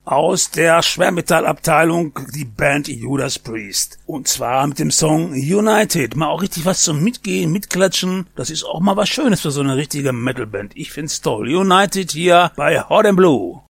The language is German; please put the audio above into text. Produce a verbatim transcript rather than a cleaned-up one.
aus der Schwermetallabteilung, die Band Judas Priest. Und zwar mit dem Song United. Mal auch richtig was zum Mitgehen, Mitklatschen. Das ist auch mal was Schönes für so eine richtige Metalband. Ich find's toll. United hier bei Hot and Blue.